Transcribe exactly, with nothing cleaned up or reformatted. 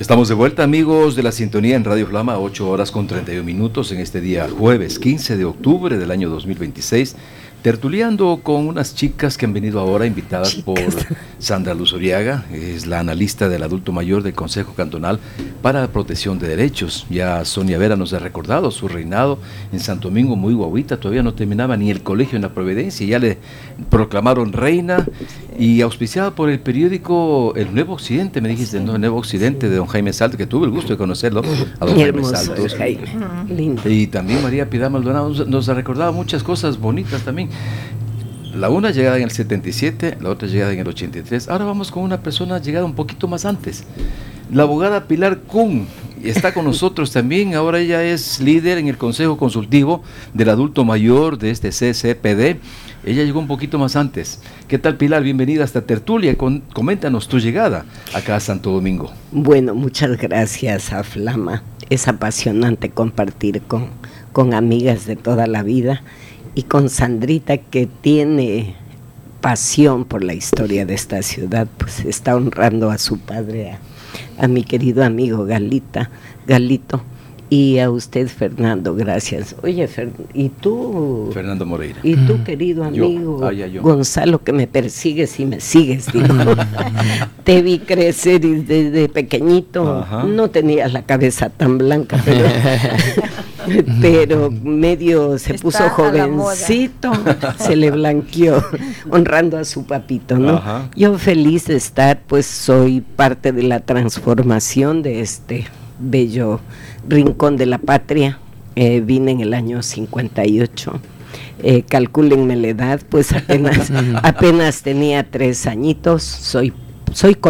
Estamos de vuelta, amigos de la sintonía en Radio Flama, ocho horas con treinta y un minutos en este día jueves quince de octubre del año dos mil veintiséis, tertuleando con unas chicas que han venido ahora invitadas chicas. por Sandra Luz Oriaga, es la analista del adulto mayor del Consejo Cantonal para la Protección de Derechos. Ya Sonia Vera nos ha recordado su reinado en Santo Domingo, muy guaguita, todavía no terminaba ni el colegio en la Providencia, ya le proclamaron reina y auspiciada por el periódico El Nuevo Occidente, me dijiste, sí, ¿no? El Nuevo Occidente, sí, de don Jaime Salto, que tuve el gusto de conocerlo, a don Jaime Saltos. Jaime. Lindo. Y también María Piedad Maldonado nos, nos ha recordado muchas cosas bonitas también. La una llegada en el setenta y siete, la otra llegada en el ochenta y tres. Ahora vamos con una persona llegada un poquito más antes. La abogada Pilar Kuhn está con nosotros también. Ahora ella es líder en el Consejo Consultivo del Adulto Mayor de este C C P D. Ella llegó un poquito más antes. ¿Qué tal, Pilar? Bienvenida a esta tertulia. Con, coméntanos tu llegada acá a Santo Domingo. Bueno, muchas gracias a Flama. Es apasionante compartir con, con amigas de toda la vida. Y con Sandrita, que tiene pasión por la historia de esta ciudad, pues está honrando a su padre, a, a mi querido amigo Galita, Galito, y a usted, Fernando, gracias. Oye, Fer, ¿y tú? Fernando Moreira. ¿Y tú, querido amigo yo. Ah, ya, yo. Gonzalo, que me persigues y me sigues, digo? Te vi crecer y desde pequeñito. Ajá. No tenías la cabeza tan blanca, pero... pero medio se Está puso jovencito, se le blanqueó, honrando a su papito, ¿no? Ajá. Yo feliz de estar, pues soy parte de la transformación de este bello rincón de la patria. Eh, vine en el año cincuenta y ocho, eh, calcúlenme la edad, pues apenas, apenas tenía tres añitos, soy, soy